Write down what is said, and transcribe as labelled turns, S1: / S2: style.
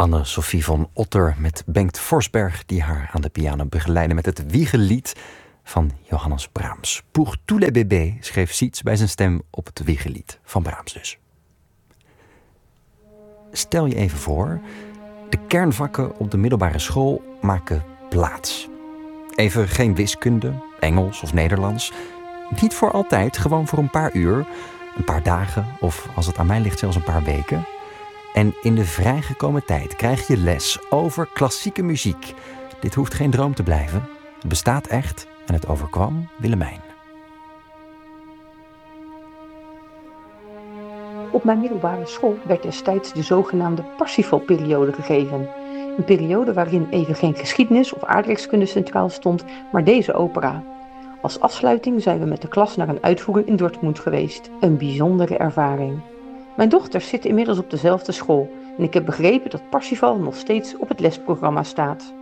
S1: Anne-Sophie von Otter met Bengt Forsberg, die haar aan de piano begeleidde met het Wiegelied van Johannes Brahms. Pour tous les bébés schreef Siets bij zijn stem op het Wiegelied van Brahms dus. Stel je even voor, de kernvakken op de middelbare school maken plaats. Even geen wiskunde, Engels of Nederlands. Niet voor altijd, gewoon voor een paar uur, een paar dagen of als het aan mij ligt zelfs een paar weken. En in de vrijgekomen tijd krijg je les over klassieke muziek. Dit hoeft geen droom te blijven. Het bestaat echt en het overkwam Willemijn.
S2: Op mijn middelbare school werd destijds de zogenaamde Parsifal-periode gegeven. Een periode waarin even geen geschiedenis of aardrijkskunde centraal stond, maar deze opera. Als afsluiting zijn we met de klas naar een uitvoering in Dortmund geweest. Een bijzondere ervaring. Mijn dochters zitten inmiddels op dezelfde school en ik heb begrepen dat Parsifal nog steeds op het lesprogramma staat.